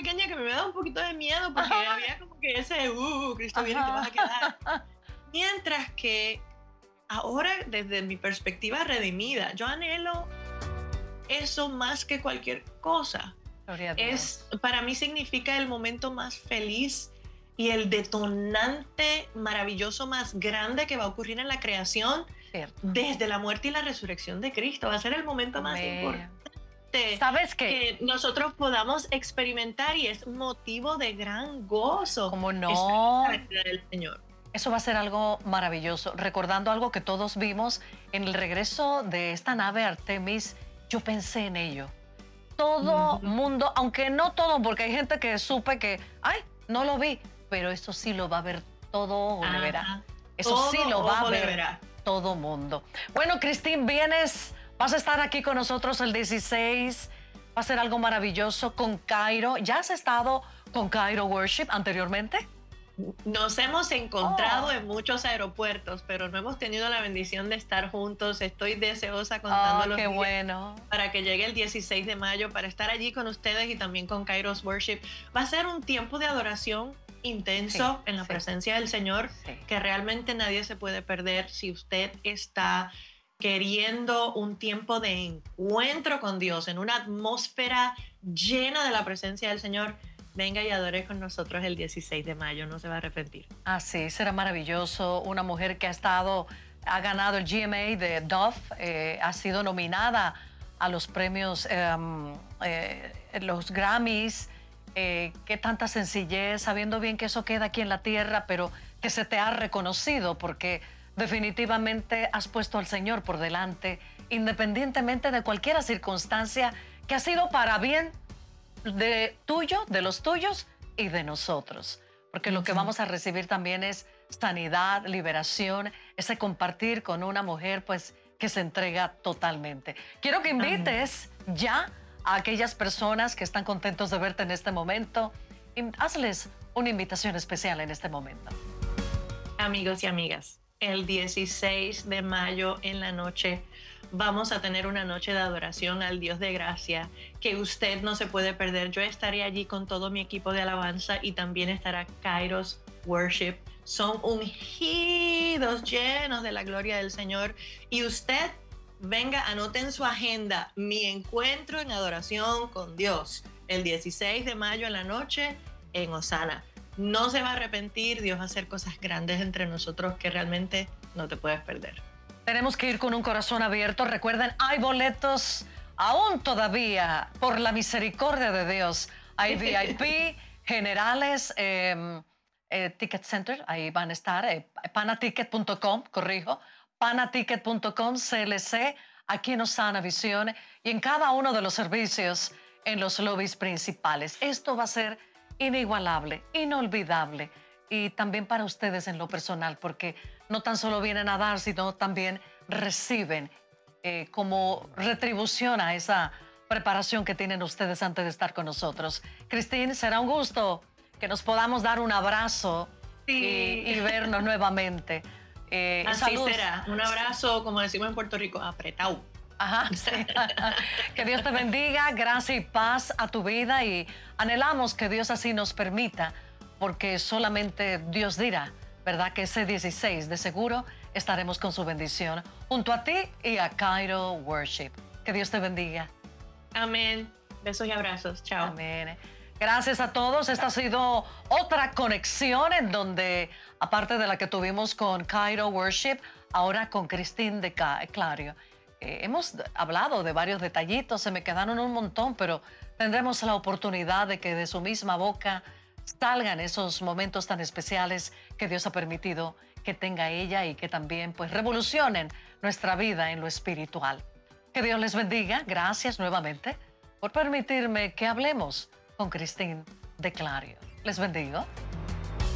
pequeña que me da un poquito de miedo porque había como que ese, Cristo viene y te vas a quedar. Mientras que ahora, desde mi perspectiva redimida, yo anhelo eso más que cualquier cosa. Gloria a Dios. Para mí significa el momento más feliz y el detonante maravilloso más grande que va a ocurrir en la creación Cierto. desde la muerte y la resurrección de Cristo. Va a ser el momento más importante ¿Sabes qué? que nosotros podamos experimentar y es motivo de gran gozo. ¿Cómo no? Esperar la venida del Señor. Eso va a ser algo maravilloso. Recordando algo que todos vimos en el regreso de esta nave Artemis, yo pensé en ello. Todo mundo, aunque no todo, porque hay gente que supe que, ay, no lo vi, pero eso sí lo va a ver todo ojo, le verá. Eso Todo sí lo va a ojo le ver verá. todo mundo. Bueno, Christine, vas a estar aquí con nosotros el 16. Va a ser algo maravilloso con Cairo. ¿Ya has estado con Cairo Worship anteriormente? Nos hemos encontrado en muchos aeropuertos, pero no hemos tenido la bendición de estar juntos. Estoy deseosa contando los qué días bueno. para que llegue el 16 de mayo, para estar allí con ustedes y también con Kairos Worship. Va a ser un tiempo de adoración intenso en la presencia del Señor, que realmente nadie se puede perder. Si usted está queriendo un tiempo de encuentro con Dios, en una atmósfera llena de la presencia del Señor, venga y adore con nosotros el 16 de mayo, no se va a arrepentir. Así, será maravilloso. Una mujer que ha ganado el GMA de Dove, ha sido nominada a los premios, los Grammys. Qué tanta sencillez, sabiendo bien que eso queda aquí en la tierra, pero que se te ha reconocido porque definitivamente has puesto al Señor por delante, independientemente de cualquier circunstancia, que ha sido para bien de los tuyos y de nosotros. Porque lo que vamos a recibir también es sanidad, liberación, ese compartir con una mujer pues que se entrega totalmente. Quiero que invites ya a aquellas personas que están contentos de verte en este momento. Hazles una invitación especial en este momento. Amigos y amigas, el 16 de mayo en la noche vamos a tener una noche de adoración al Dios de gracia que usted no se puede perder. Yo estaré allí con todo mi equipo de alabanza y también estará Kairos Worship. Son ungidos, llenos de la gloria del Señor. Y usted, venga, anote en su agenda mi encuentro en adoración con Dios el 16 de mayo en la noche en Osana. No se va a arrepentir, Dios va a hacer cosas grandes entre nosotros que realmente no te puedes perder. Tenemos que ir con un corazón abierto. Recuerden, hay boletos aún todavía, por la misericordia de Dios. Hay VIP, generales, Ticket Center, ahí van a estar, panaticket.com, corrijo, panaticket.com, CLC, aquí en Osana Visión y en cada uno de los servicios en los lobbies principales. Esto va a ser inigualable, inolvidable. Y también para ustedes en lo personal, porque no tan solo vienen a dar, sino también reciben como retribución a esa preparación que tienen ustedes antes de estar con nosotros. Christine, será un gusto que nos podamos dar un abrazo y vernos nuevamente. Así será. Un abrazo, como decimos en Puerto Rico, apretado. Ajá, sí. Que Dios te bendiga, gracia y paz a tu vida y anhelamos que Dios así nos permita, porque solamente Dios dirá, ¿verdad? Que ese 16 de seguro estaremos con su bendición junto a ti y a Cairo Worship. Que Dios te bendiga. Amén. Besos y abrazos. Chao. Amén. Gracias a todos. Esta ha sido otra conexión en donde, aparte de la que tuvimos con Cairo Worship, ahora con Christine de Clario. Hemos hablado de varios detallitos, se me quedaron un montón, pero tendremos la oportunidad de que de su misma boca salgan esos momentos tan especiales que Dios ha permitido que tenga ella y que también pues revolucionen nuestra vida en lo espiritual. Que Dios les bendiga. Gracias nuevamente por permitirme que hablemos con Christine de Clario. Les bendigo.